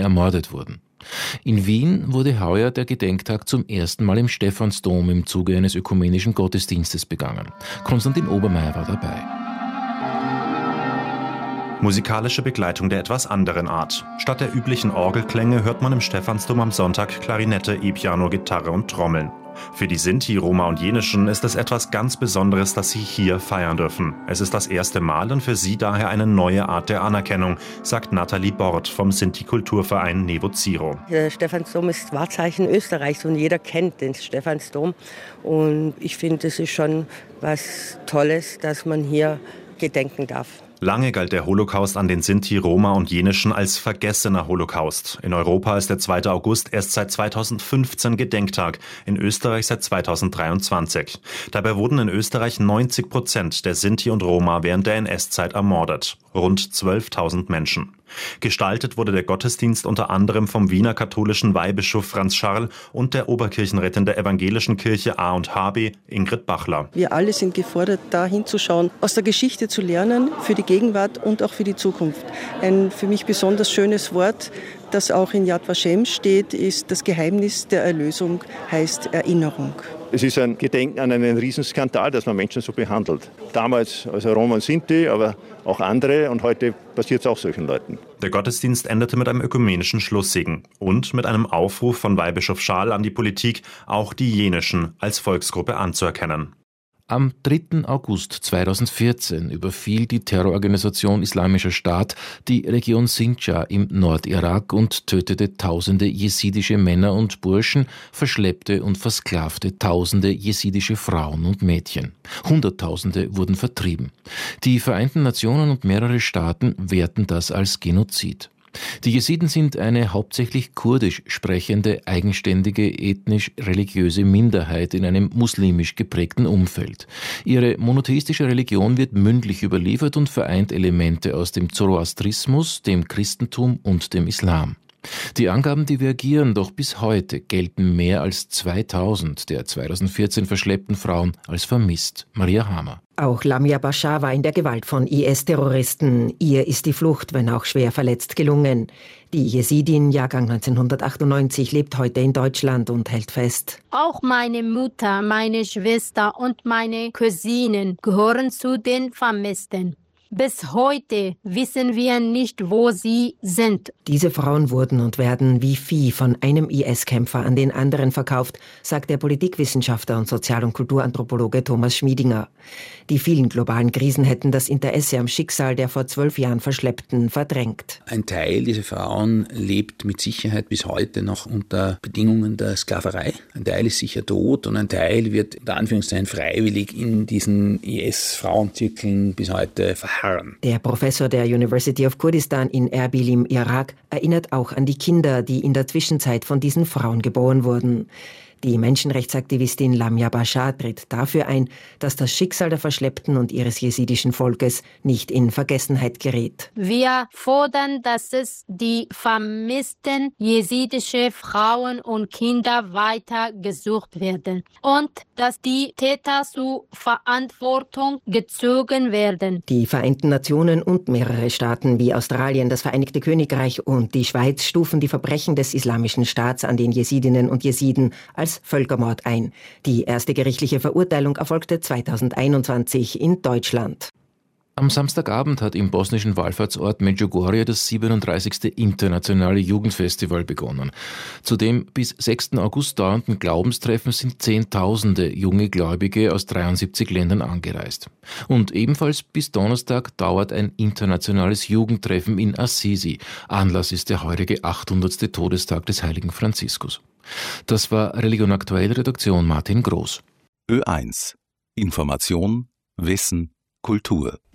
ermordet wurden. In Wien wurde heuer der Gedenktag zum ersten Mal im Stephansdom im Zuge eines ökumenischen Gottesdienstes begangen. Konstantin Obermeier war dabei. Musikalische Begleitung der etwas anderen Art. Statt der üblichen Orgelklänge hört man im Stephansdom am Sonntag Klarinette, E-Piano, Gitarre und Trommeln. Für die Sinti, Roma und Jenischen ist es etwas ganz Besonderes, dass sie hier feiern dürfen. Es ist das erste Mal und für sie daher eine neue Art der Anerkennung, sagt Nathalie Bort vom Sinti-Kulturverein Nevo-Ziro. Der Stephansdom ist Wahrzeichen Österreichs und jeder kennt den Stephansdom. Und ich finde, es ist schon was Tolles, dass man hier gedenken darf. Lange galt der Holocaust an den Sinti, Roma und Jenischen als vergessener Holocaust. In Europa ist der 2. August erst seit 2015 Gedenktag, in Österreich seit 2023. Dabei wurden in Österreich 90% der Sinti und Roma während der NS-Zeit ermordet. Rund 12.000 Menschen. Gestaltet wurde der Gottesdienst unter anderem vom Wiener katholischen Weihbischof Franz Scharl und der Oberkirchenrätin der evangelischen Kirche A und HB, Ingrid Bachler. Wir alle sind gefordert, da hinzuschauen, aus der Geschichte zu lernen, für die Gegenwart und auch für die Zukunft. Ein für mich besonders schönes Wort, das auch in Yad Vashem steht, ist: Das Geheimnis der Erlösung heißt Erinnerung. Es ist ein Gedenken an einen Riesenskandal, dass man Menschen so behandelt. Damals also Roma und Sinti, aber auch andere, und heute passiert es auch solchen Leuten. Der Gottesdienst endete mit einem ökumenischen Schlusssegen und mit einem Aufruf von Weihbischof Scharl an die Politik, auch die Jenischen als Volksgruppe anzuerkennen. Am 3. August 2014 überfiel die Terrororganisation Islamischer Staat die Region Sinjar im Nordirak und tötete tausende jesidische Männer und Burschen, verschleppte und versklavte tausende jesidische Frauen und Mädchen. Hunderttausende wurden vertrieben. Die Vereinten Nationen und mehrere Staaten werten das als Genozid. Die Jesiden sind eine hauptsächlich kurdisch sprechende, eigenständige, ethnisch-religiöse Minderheit in einem muslimisch geprägten Umfeld. Ihre monotheistische Religion wird mündlich überliefert und vereint Elemente aus dem Zoroastrismus, dem Christentum und dem Islam. Die Angaben divergieren, doch bis heute gelten mehr als 2000 der 2014 verschleppten Frauen als vermisst. Maria Hamer. Auch Lamia Bashar war in der Gewalt von IS-Terroristen. Ihr ist die Flucht, wenn auch schwer verletzt, gelungen. Die Jesidin, Jahrgang 1998, lebt heute in Deutschland und hält fest. Auch meine Mutter, meine Schwester und meine Cousinen gehören zu den Vermissten. Bis heute wissen wir nicht, wo sie sind. Diese Frauen wurden und werden wie Vieh von einem IS-Kämpfer an den anderen verkauft, sagt der Politikwissenschaftler und Sozial- und Kulturanthropologe Thomas Schmiedinger. Die vielen globalen Krisen hätten das Interesse am Schicksal der vor 12 Jahren Verschleppten verdrängt. Ein Teil dieser Frauen lebt mit Sicherheit bis heute noch unter Bedingungen der Sklaverei. Ein Teil ist sicher tot und ein Teil wird unter Anführungszeichen freiwillig in diesen IS-Frauenzirkeln bis heute verharren. Der Professor der University of Kurdistan in Erbil im Irak erinnert auch an die Kinder, die in der Zwischenzeit von diesen Frauen geboren wurden. Die Menschenrechtsaktivistin Lamia Bashar tritt dafür ein, dass das Schicksal der Verschleppten und ihres jesidischen Volkes nicht in Vergessenheit gerät. Wir fordern, dass es die vermissten jesidische Frauen und Kinder weiter gesucht werden und dass die Täter zur Verantwortung gezogen werden. Die Vereinten Nationen und mehrere Staaten wie Australien, das Vereinigte Königreich und die Schweiz stufen die Verbrechen des Islamischen Staats an den Jesidinnen und Jesiden als Völkermord ein. Die erste gerichtliche Verurteilung erfolgte 2021 in Deutschland. Am Samstagabend hat im bosnischen Wallfahrtsort Medjugorje das 37. internationale Jugendfestival begonnen. Zu dem bis 6. August dauernden Glaubenstreffen sind Zehntausende junge Gläubige aus 73 Ländern angereist. Und ebenfalls bis Donnerstag dauert ein internationales Jugendtreffen in Assisi. Anlass ist der heurige 800. Todestag des heiligen Franziskus. Das war Religion Aktuell, Redaktion Martin Groß. Ö1. Information, Wissen, Kultur.